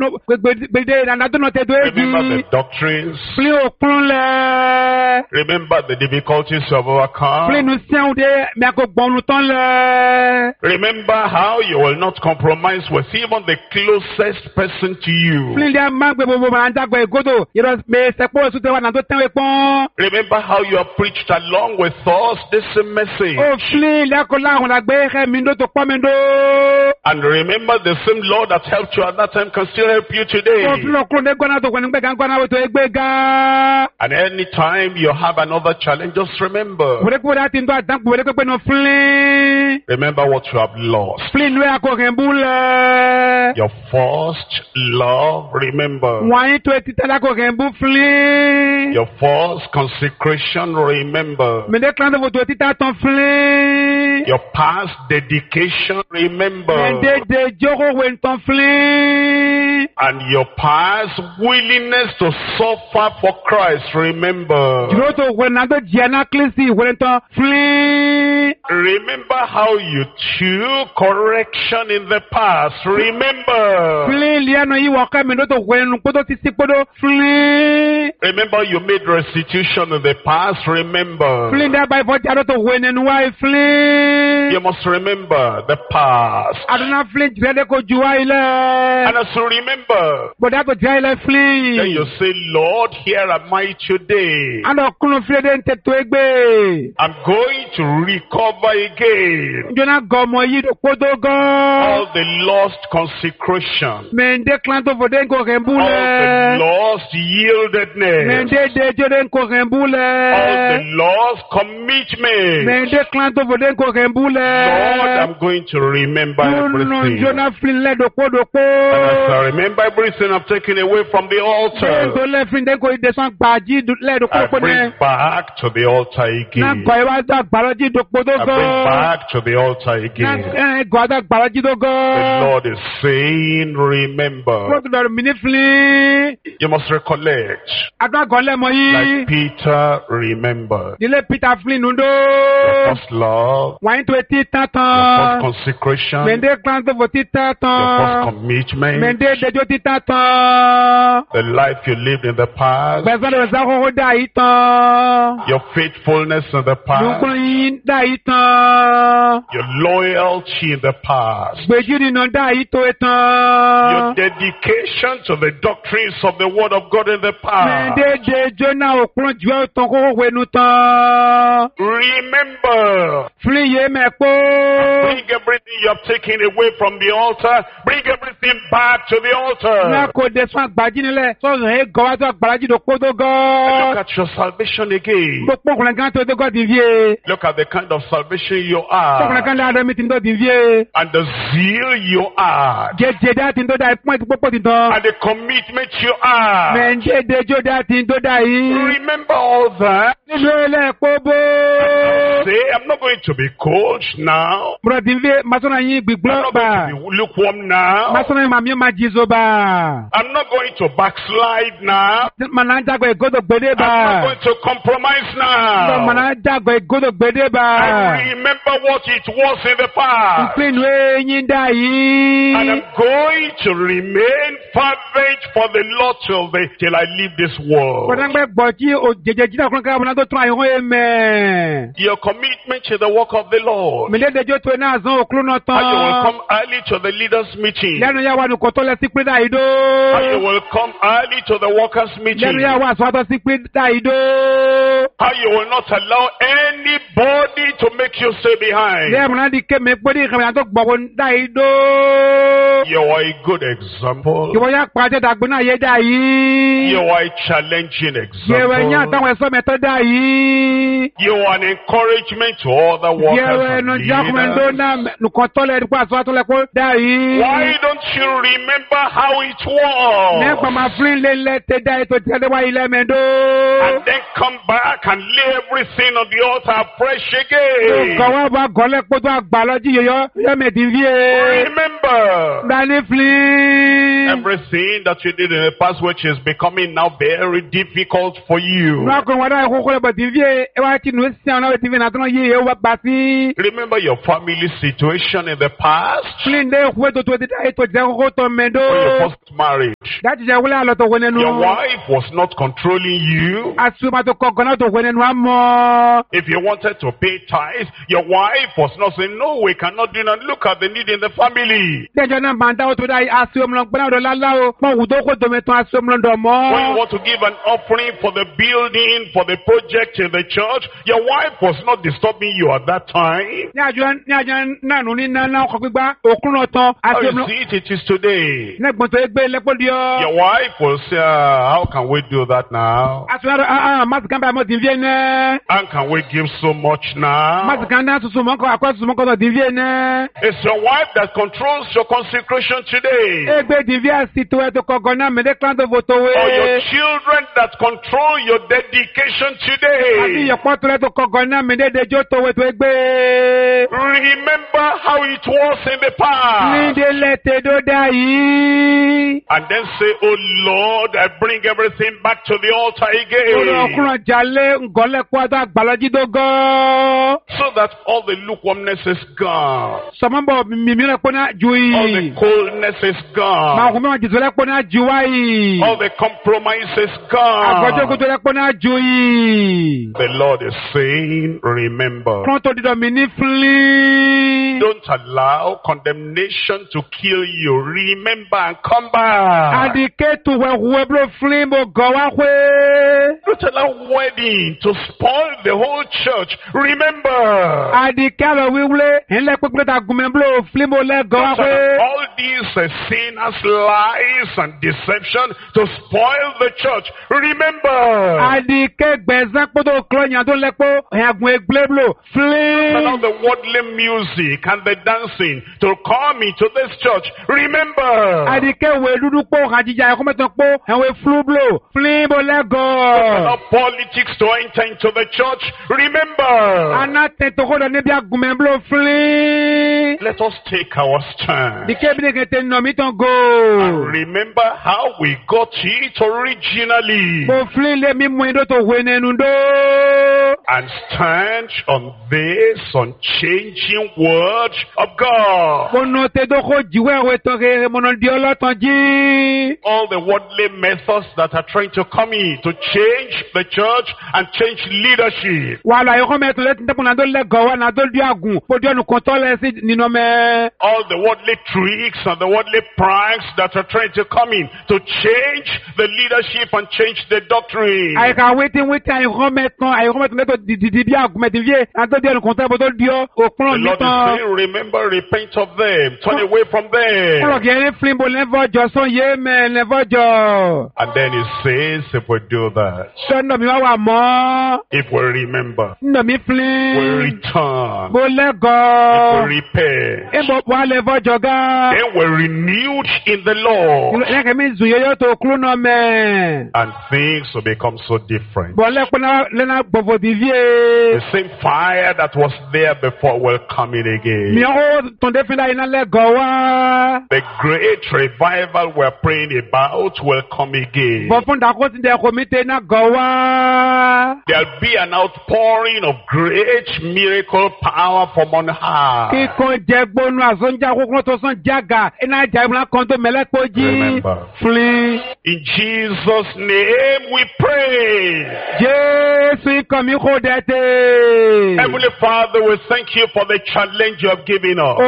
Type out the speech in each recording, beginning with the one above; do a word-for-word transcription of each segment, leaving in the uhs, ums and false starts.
the doctrines. Remember the difficulties of our car. Remember how you will not compromise with even the closest person to you. Remember how you have preached along with us this message. And remember the same Lord that helped you at that time can still help you today. And any time you have another challenge, just remember. Remember what you have lost. Your first love, remember. Your first consecration, remember. Your past dedication, remember. And your past willingness to suffer for Christ, remember. Remember how you took correction in the past, remember. Remember you made restitution in the past, remember. You must remember the past. And as you remember, then you say, Lord, here am I today. I'm going to recover again all the lost consecration, all the lost yieldedness, all the lost commitment. Lord, I'm going to remember everything. And as I remember everything I've taken away from the altar, I bring back to the altar again. I bring back to the altar again. The Lord is saying, remember. You must recollect. Like Peter remembered. Your first love. Your first consecration. Your first commitment. The life you lived in the past. Your faithfulness in the past. Your loyalty in the past. Your dedication to the doctrines of the Word of God in the past. Remember. Bring everything you have taken away from the altar. Bring everything back to the altar. And look at your salvation again. Look at the kind of salvation you are. And the zeal you are. And the commitment you are. Remember all that. Say, I'm not going to be cold now. I'm not going to be lukewarm now. I'm not going to backslide now. I'm not going to compromise now. I remember what it was in the past. And I'm going to remain fervent for the Lord till, the, till I leave this world. Your commitment to the work of the Lord. And you will come early to the leaders' meeting. And you will come early to the workers' meeting. How you will not allow anybody to make you stay behind. You are a good example. You are a challenging example. You are an encouragement to other workers. Why don't you remember how it was? And then come back and lay everything on the altar fresh again. Remember. Everything that you did in the past which is becoming now very difficult for you. Remember your family situation in the past? When you first married, your wife was not controlling you. If you wanted to pay tithes, your wife was not saying, no, we cannot do that. Look at the need in the family. When you want to give an offering for the building, for the project in the church, your wife was not disturbing you at that time. How you see it, it is today. Your wife will say, uh, how can we do that now? How can we give so much now? It's your wife that controls your consecration today. Or your children that control your dedication today. Remember how it was in the past. And then say, oh Lord, I bring everything back to the altar again. So that all the lukewarmness is gone. All the coldness is gone. All the compromise is gone. The Lord is saying, remember. Don't allow condemnation to kill you. Remember and come back. Don't allow wedding to spoil the whole church. Remember. All these uh, sinners, lies and deception to spoil the church. Remember. Allow the worldly music and the dancing to come into this church. Remember. Allow politics to enter into the church. Remember. Let us take our stand. And remember how we got it originally. And stand on this unchanging word of God. All the worldly methods that are trying to come in to change the church and change leadership. All the worldly tricks and the worldly pranks that are trying to come in to change the leadership and change the doctrine. The Lord is saying, remember, repent of them, turn away from them. And then He says, if we do that, if we remember, we return, if we repent, then we're renewed in the Lord, and things will become so different. The same fire that was there before will come in again. The great revival we're praying about will come again. There'll be an outpouring of great miracle power from on high. Remember, in Jesus' name we pray. Heavenly Father, we thank you for the challenge you have given us.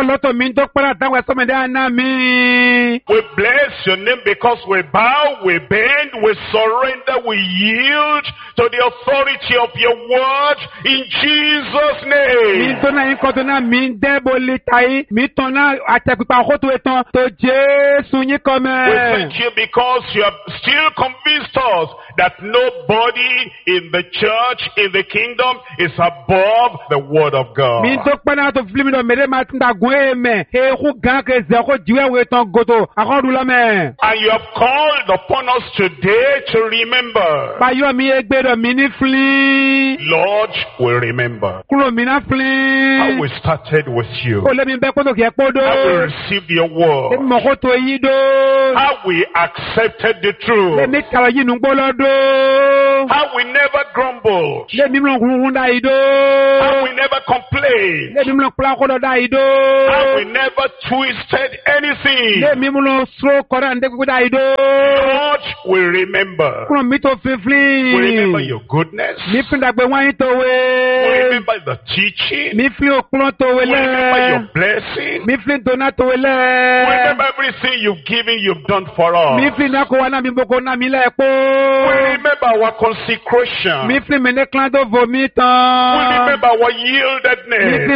We bless your name because we bow, we bend, we surrender, we yield to the authority of your word in Jesus' name. We thank you because you have still convinced us that nobody in the church, in the kingdom, is above the word of God. And you have called upon us today to remember. Lord, we remember how we started with you, how we received your word, how we accepted the truth, how we never grumbled, how we never complained, how we never twisted anything. Lord, we remember. We remember your goodness. We remember the teaching. We remember your blessing. We remember everything you've given, you've done for us. We remember our consecration. We remember our yieldedness.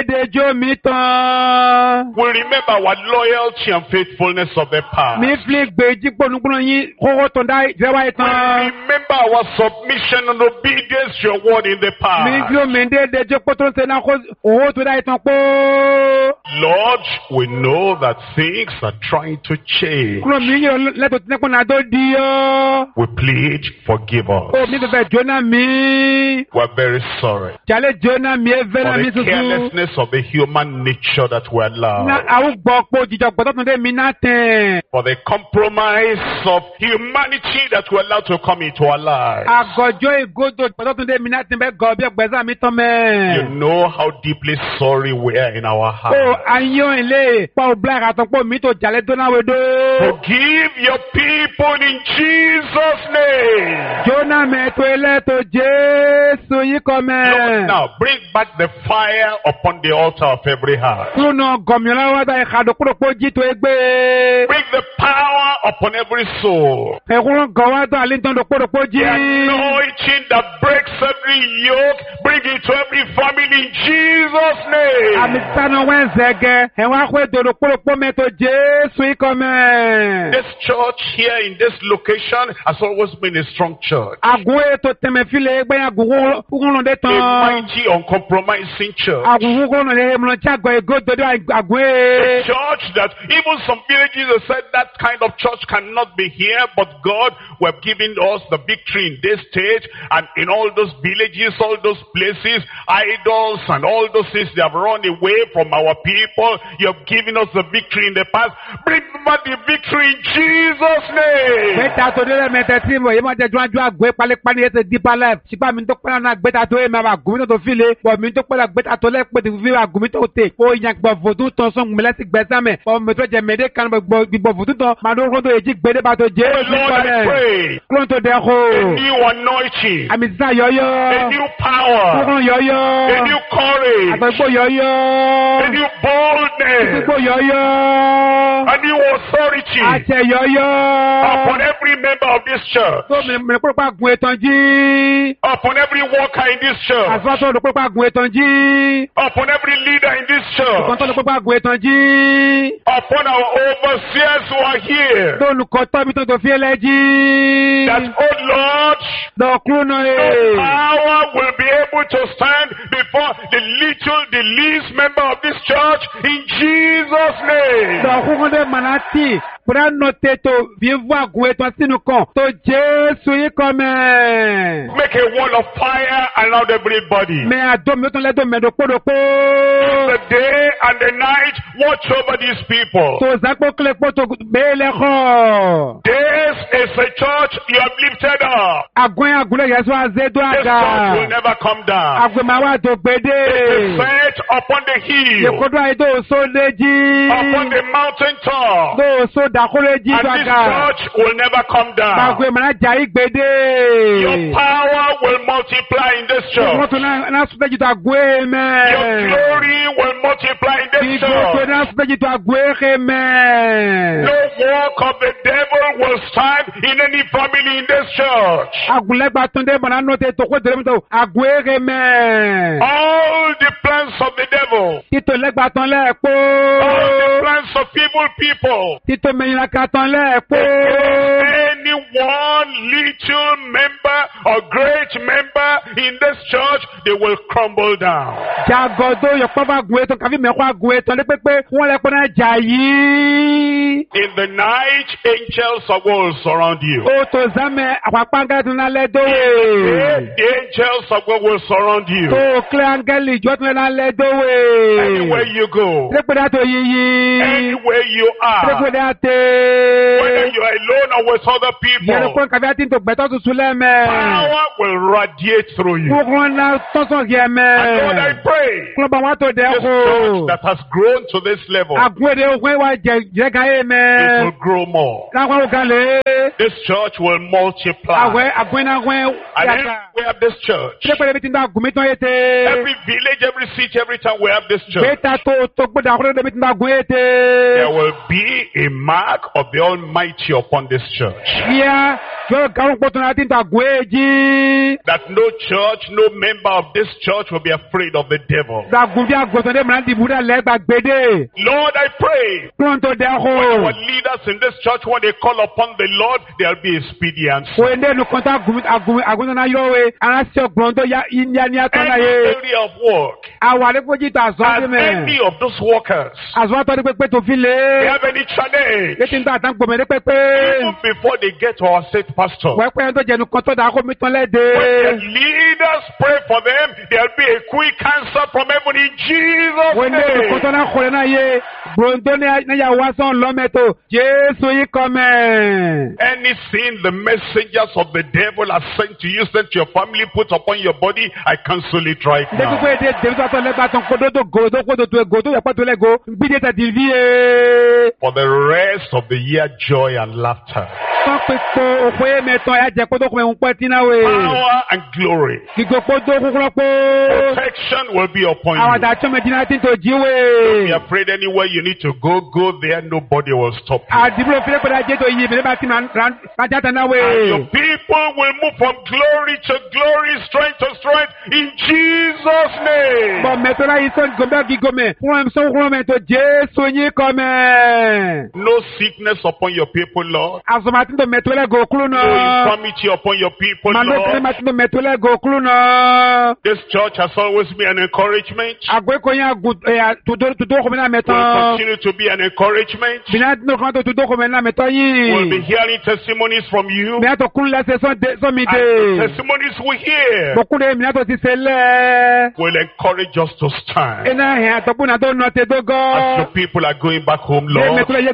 We remember our loyalty and faithfulness of the past. We remember our submission and obedience to your word in the past. Lord, we know that things are trying to change. We plead, forgive us. We're very sorry for the carelessness of the human nature that we allow, for the compromise of humanity that we allow to come into our lives. You know how deeply sorry we are in our hearts. Forgive your people in Jesus' name. Lord, now bring back the fire upon the altar of every heart. Bring the power upon every soul. The anointing that breaks every yoke, bring it to every family in Jesus' name. This church here in this location has always been a strong church. A mighty, uncompromising church. A church that even some villages have said that kind of church cannot be here, but God, we have given us the victory in this state and in all those villages, all those places, idols and all those things they have run away from our people. You have given us the victory in the past. Bring back the victory in Jesus' name. Lord, I pray a new anointing, a new power, a new courage, a new boldness, a new authority upon every member of this church, upon every worker in this church, upon every leader in this church, upon our overseers who are here. That, oh Lord, no power will be able to stand before the little, the least member of this church in Jesus' name. Make a wall of fire around everybody. The day and the night, watch over these people. This is a church you have lifted up. This church will never come down. It is set upon the hill, upon the mountain top. And this church will never come down. Your power will multiply in this church. Your glory will multiply in this church. No work of the devil will stand in any family in this church. All the plans of the devil, all the plans of evil people, anyone little member or great member in this church, they will crumble down. In the night, angels will surround you. The angels of God will surround you. Anywhere you go, anywhere you are, whether you are alone or with other people, power will radiate through you. And Lord, I pray, this church that has grown to this level, it will grow more. This church will multiply. And every we have this church, every village, every city, every time we have this church, there will be a mark of the Almighty upon this church. That no church, no member of this church will be afraid of the devil. Lord, I pray, when our leaders in this church, when they call upon the Lord, there will be a speedy answer. Any area of work, as any of those workers, they have any challenge, even before they get to our state pastor, when the leaders pray for them, there will be a quick answer from heaven in Jesus' name. Anything the messengers of the devil are sent to you, sent to your family, put upon your body, I cancel it right now. For the rest of the year, joy and laughter, power and glory, protection will be upon you. Don't be afraid. Anywhere you need to go, go there. Nobody will stop you. And your people will move from glory to glory, strength to strength, in Jesus' name. No sickness upon your people, Lord. No infirmity upon your people, Lord. This church has always been an encouragement. Will continue to be an encouragement. We'll be hearing testimonies from you. And the testimonies we hear will encourage us to stand. As your people are going back home, Lord, go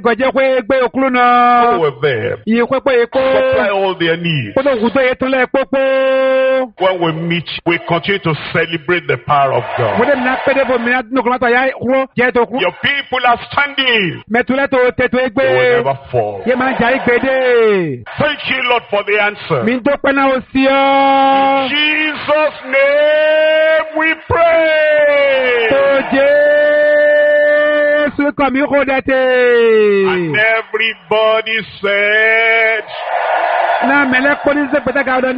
with them. Supply all their needs. When we meet, we continue to celebrate the power of God. Your people are standing. They will never fall. Thank you, Lord, for the answer. In Jesus' name we pray. And everybody said,